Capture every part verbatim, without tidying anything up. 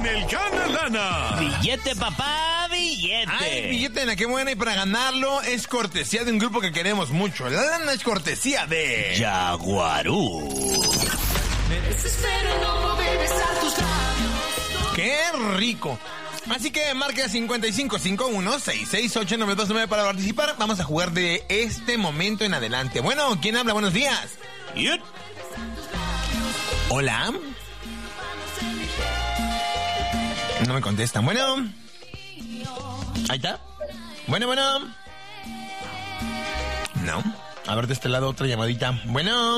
en el Gana Lana. Billete, papá, billete. Ay, billete en la que buena, y para ganarlo es cortesía de un grupo que queremos mucho. La lana es cortesía de Jaguarú. Me desespero no poder besar tus labios. ¡Qué rico! Así que marca cincuenta y cinco cincuenta y uno, sesenta y seis, ochenta y nueve veintinueve para participar. Vamos a jugar de este momento en adelante. Bueno, ¿quién habla? Buenos días. Yut. Hola. No me contestan. Bueno. Ahí está. Bueno, bueno. No. A ver, de este lado otra llamadita. Bueno.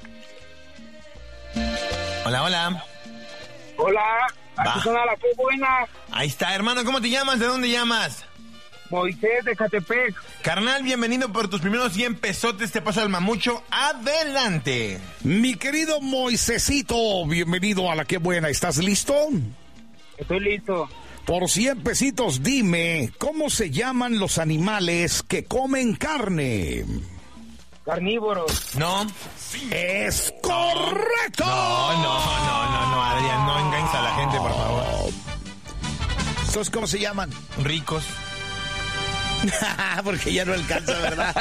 Hola, hola. Hola, aquí Va. suena la que buena. Ahí está, hermano. ¿Cómo te llamas? ¿De dónde llamas? Moisés de Catepec. Carnal, bienvenido por tus primeros cien pesotes. Te pasa el mamucho. Adelante. Mi querido Moisésito, bienvenido a la que buena. ¿Estás listo? Estoy listo. Por cien pesitos, dime, ¿cómo se llaman los animales que comen carne? Carnívoros. No. ¡Es correcto! No, no, no, no, no, Adrián. No engañes a la gente, por favor. ¿Entonces cómo se llaman? Ricos. Porque ya no alcanza, ¿verdad?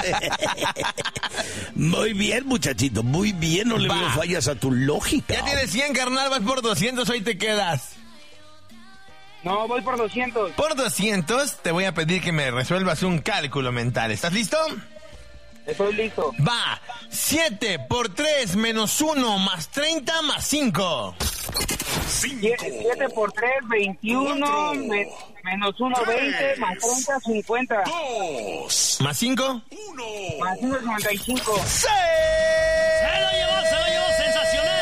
Muy bien, muchachito, muy bien. No le Va. veo fallas a tu lógica. Ya tienes cien, carnal. Vas por doscientos. Hoy te quedas. No, voy por doscientos. Por doscientos te voy a pedir que me resuelvas un cálculo mental. ¿Estás listo? Estoy listo. Va. siete por tres menos uno más treinta más cinco. siete por tres, veintiuno. Me, menos uno, veinte. Más treinta, cincuenta. ¿Más cinco? Más uno, noventa y cinco. ¡Sí! Se lo llevó, se lo llevó, sensacional.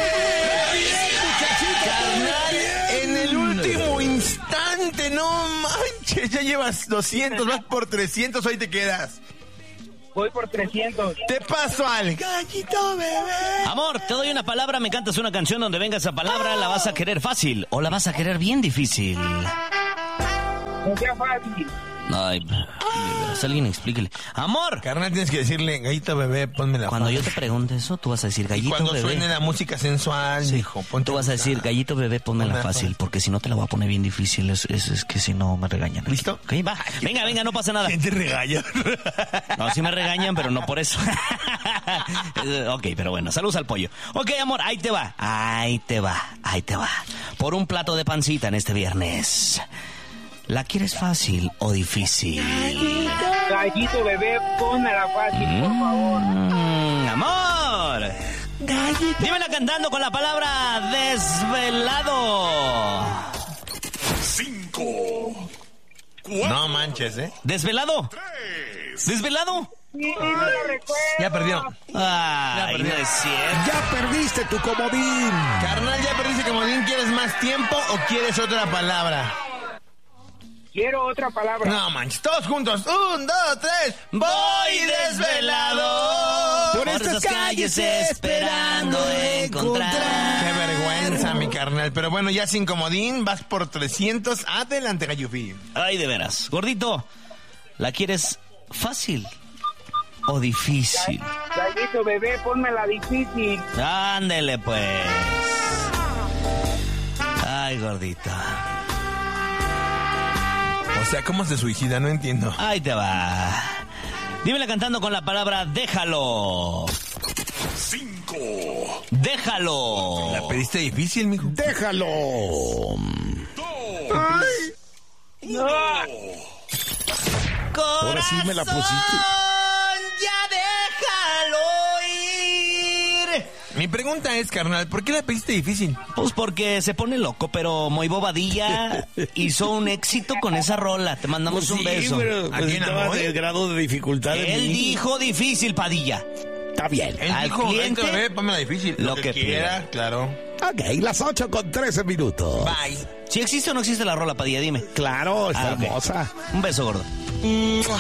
Carnal, en el último instante, no manches, ya llevas doscientos, vas por trescientos, hoy te quedas. Voy por trescientos. Te paso al gallito bebé. Amor, te doy una palabra, me cantas una canción donde venga esa palabra, ¿la vas a querer fácil o la vas a querer bien difícil? No sea fácil. Ay, de veras, alguien explíquele. Amor, Carnal, tienes que decirle, gallito bebé, ponme la cuando fácil. yo te pregunte eso, tú vas a decir Y gallito cuando bebé. suene la música sensual, Sí. hijo, ponte Tú vas a decir, gallito bebé, ponme la Ponla fácil, fácil. porque si no te la voy a poner bien difícil, es, es, es que si no me regañan. ¿Listo? Ok, va. Venga, venga, no pasa nada. ¿Quién te regaña? No, sí me regañan, pero no por eso. Ok, pero bueno, saludos al pollo. Ok, amor, ahí te va, ahí te va, ahí te va. Por un plato de pancita en este viernes. ¿La quieres fácil o difícil? Gallito bebé, pónmela fácil, por favor. Mm, amor. Dímela cantando con la palabra desvelado. No manches, ¿eh? ¿Desvelado? ¿Desvelado? Sí, no lo recuerdo. Ya perdió. Ay, perdí. no es cierto. Ya perdiste tu comodín. Carnal, ya perdiste comodín. ¿Quieres más tiempo o quieres otra palabra? Quiero otra palabra. No manches, todos juntos. Un, dos, tres. Voy desvelado. Por estas calles esperando encontrar. Qué vergüenza, mi carnal. Pero bueno, ya sin comodín, vas por trescientos. Adelante, Gallufi. Ay, de veras. Gordito, ¿la quieres fácil o difícil? Gallito bebé, pónmela difícil. Ándele, pues. Ay, gordita. O sea, ¿cómo se suicida? No entiendo. Ahí te va. Dímela cantando con la palabra déjalo. Cinco. Déjalo. ¿La pediste difícil, mijo? Déjalo. No. Ahora sí me la pusiste. Ya déjalo ir. Mi pregunta es, carnal, ¿por qué la pediste difícil? Pues porque se pone loco, pero muy bobadilla hizo un éxito con esa rola. Te mandamos un beso. Pero ¿A pues, quién, estaba amor? de grado de dificultad. en Él mí. dijo difícil, Padilla. Está bien. Él Al dijo, cliente, "Vente, bebé, ponme la difícil. Lo, lo que, que quiera, pida. claro. Ok, las ocho con trece minutos. Bye. ¿Sí existe o no existe la rola, Padilla? Dime. Claro, está Ah, ok. hermosa. Un beso, gordo. Mua.